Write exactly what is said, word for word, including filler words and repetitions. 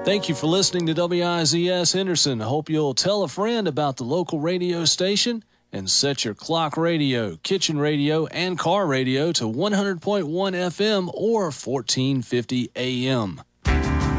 Thank you for listening to W I Z S Henderson. Hope you'll tell a friend about the local radio station and set your clock radio, kitchen radio, and car radio to one hundred point one F M or fourteen fifty A M.